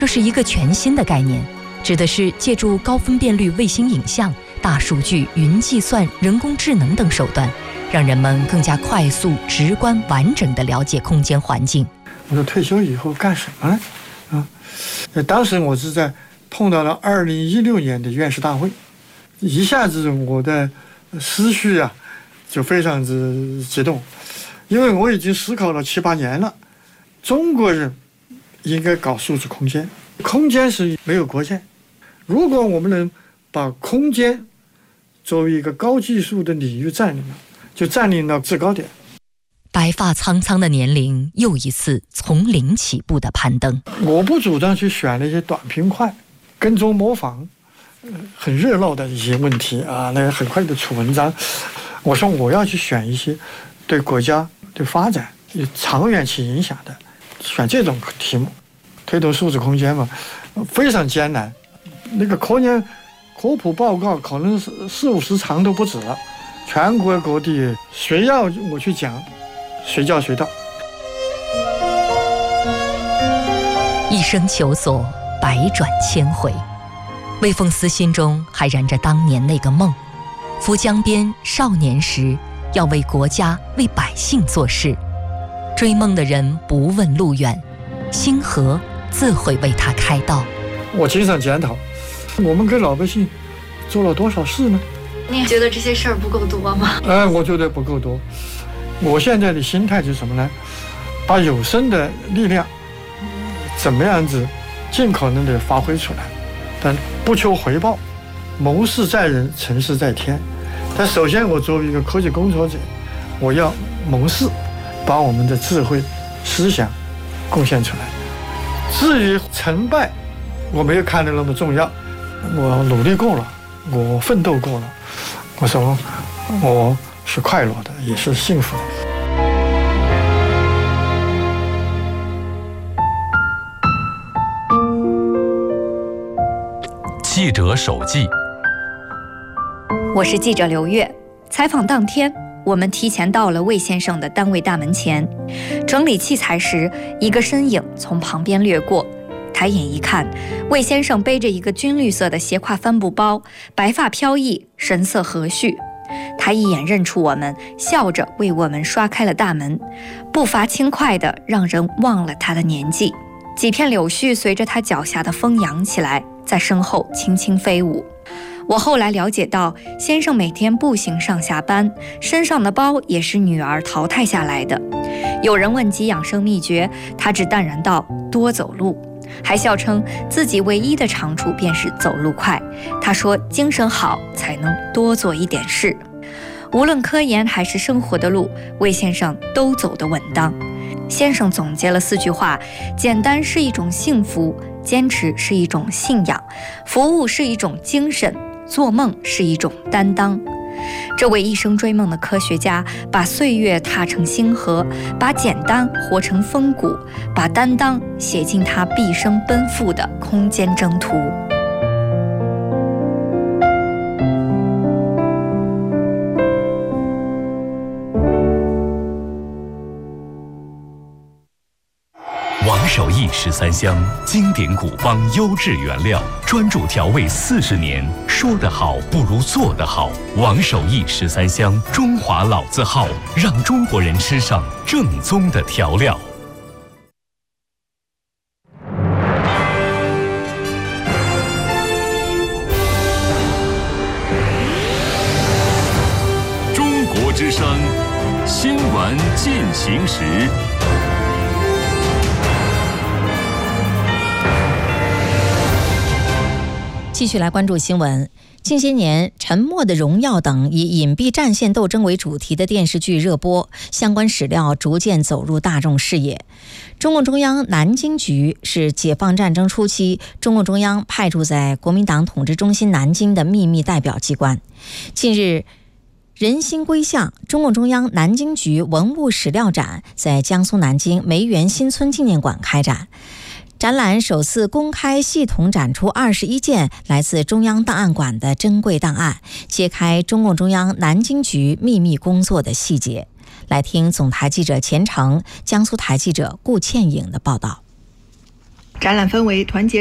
这是一个全新的概念，指的是借助高分辨率卫星影像、大数据、云计算、人工智能等手段，让人们更加快速、直观、完整地了解空间环境。 我说退休以后干什么呢？当时我是在碰到了2016年的院士大会，一下子我的思绪啊就非常之激动，因为我已经思考了7、8年了，中国人应该搞数字空间，空间是没有国界。如果我们能把空间作为一个高技术的领域占领了，就占领了制高点。 白发苍苍的年龄又一次从零起步的攀登。 我不主张去选那些短平快、跟踪模仿、很热闹的一些问题啊，那很快的出文章。我说我要去选一些对国家对发展有长远期影响的，选这种题目。推动数字空间嘛，非常艰难。那个科普报告可能是40-50长都不止了，全国各地谁要我去讲，随叫随到。 一生求索，百转千回。魏凤思心中还燃着当年那个梦，浮江边少年时要为国家为百姓做事。追梦的人不问路远，星河自会为他开道。 我经常检讨，我们给老百姓做了多少事呢？ 你觉得这些事儿不够多吗？ 我觉得不够多。我现在的心态是什么呢？把有生的力量怎么样子尽可能的发挥出来，但不求回报，谋事在人，成事在天。但首先我作为一个科技工作者，我要谋事，把我们的智慧思想贡献出来。至于成败，我没有看得那么重要。我努力过了，我奋斗过了，我说我是快乐的，也是幸福的。 记者手记。 我是记者刘月。采访当天，我们提前到了魏先生的单位大门前，整理器材时，一个身影从旁边掠过。抬眼一看，魏先生背着一个军绿色的斜挎帆布包，白发飘逸，神色和煦。他一眼认出我们，笑着为我们刷开了大门，步伐轻快的让人忘了他的年纪。几片柳絮随着他脚下的风扬起来，在身后轻轻飞舞。我后来了解到，先生每天步行上下班，身上的包也是女儿淘汰下来的。有人问及养生秘诀，他只淡然道：多走路，还笑称自己唯一的长处便是走路快。他说精神好才能多做一点事。无论科研还是生活的路，魏先生都走得稳当。先生总结了4句话：简单是一种幸福，坚持是一种信仰，服务是一种精神，做梦是一种担当。这位一生追梦的科学家，把岁月踏成星河，把简单活成风骨，把担当写进他毕生奔赴的空间征途。 王守义13香，经典古方，优质原料，专注调味40年。说得好不如做得好。王守义13香，中华老字号，让中国人吃上正宗的调料。中国之声，新闻进行时。 继续来关注新闻。近些年，《沉默的荣耀》等以隐蔽战线斗争为主题的电视剧热播，相关史料逐渐走入大众视野。中共中央南京局是解放战争初期中共中央派驻在国民党统治中心南京的秘密代表机关。近日，人心归向，中共中央南京局文物史料展在江苏南京梅园新村纪念馆开展。展览首次公开系统展出21件来自中央档案馆的珍贵档案，揭开中共中央南京局秘密工作的细节。来听总台记者钱成、江苏台记者顾倩颖的报道。 展览分为团结